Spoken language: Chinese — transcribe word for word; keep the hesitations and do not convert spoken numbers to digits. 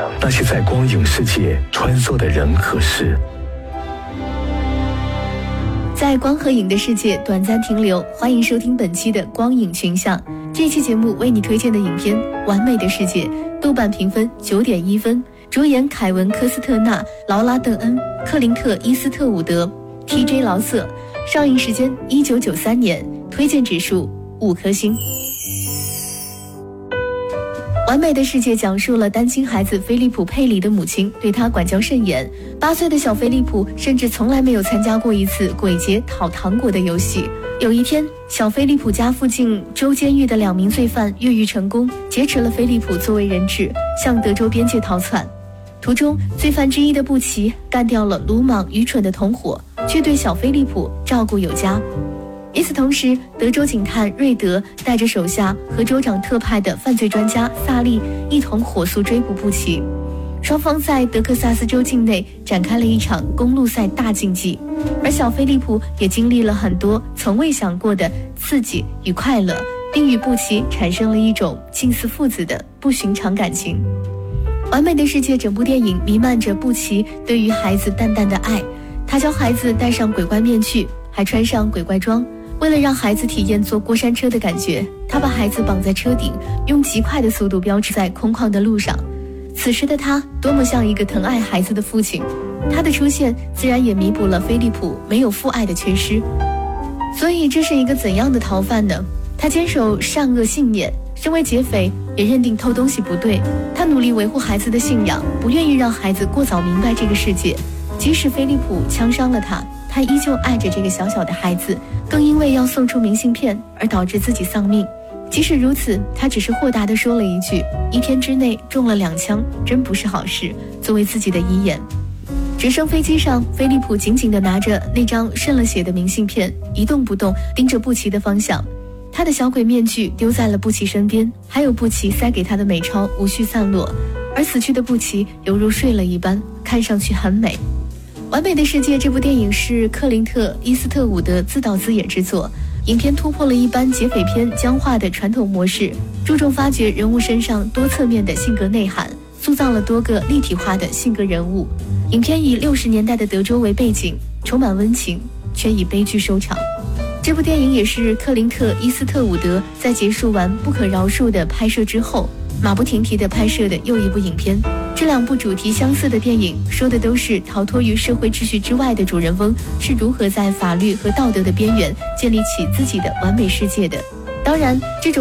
那些在光影世界穿梭的人和事。 在光和影的世界短暂停留，欢迎收听本期的光影群像。这期节目为你推荐的影片《完美的世界》，豆瓣评分 九点一 分，主演凯文·科斯特纳、劳拉·邓恩、克林特·伊斯特伍德、T J 劳瑟。上映时间一九九三年，推荐指数五颗星。完美的世界讲述了单亲孩子菲利普·佩里的母亲对他管教甚严，八岁的小菲利普甚至从来没有参加过一次鬼节讨糖果的游戏。有一天，小菲利普家附近州监狱的两名罪犯越狱成功，劫持了菲利普作为人质，向德州边界逃窜。途中，罪犯之一的布奇干掉了鲁莽愚蠢的同伙，却对小菲利普照顾有加。与此同时，德州警探瑞德带着手下和州长特派的犯罪专家萨利一同火速追捕布奇。双方在德克萨斯州境内展开了一场公路赛大竞技，而小菲利普也经历了很多从未想过的刺激与快乐，并与布奇产生了一种近似父子的不寻常感情。完美的世界整部电影弥漫着布奇对于孩子淡淡的爱，他教孩子戴上鬼怪面具，还穿上鬼怪装。为了让孩子体验坐过山车的感觉，他把孩子绑在车顶，用极快的速度飙驰在空旷的路上。此时的他多么像一个疼爱孩子的父亲，他的出现自然也弥补了菲利普没有父爱的缺失。所以这是一个怎样的逃犯呢？他坚守善恶信念，身为劫匪也认定偷东西不对，他努力维护孩子的信仰，不愿意让孩子过早明白这个世界。即使菲利普枪伤了他，他依旧爱着这个小小的孩子，更因为要送出明信片而导致自己丧命。即使如此，他只是豁达地说了一句：一天之内中了两枪，真不是好事，作为自己的遗言。直升飞机上，菲利普紧紧地拿着那张渗了血的明信片，一动不动盯着布奇的方向。他的小鬼面具丢在了布奇身边，还有布奇塞给他的美钞无需散落，而死去的布奇犹如睡了一般，看上去很美。完美的世界这部电影是克林特·伊斯特伍德自导自演之作，影片突破了一般劫匪片僵化的传统模式，注重发掘人物身上多侧面的性格内涵，塑造了多个立体化的性格人物。影片以六十年代的德州为背景，充满温情，却以悲剧收场。这部电影也是克林特·伊斯特伍德在结束完《不可饶恕》的拍摄之后，马不停蹄地拍摄的又一部影片。这两部主题相似的电影说的都是逃脱于社会秩序之外的主人翁是如何在法律和道德的边缘建立起自己的完美世界的。当然，这种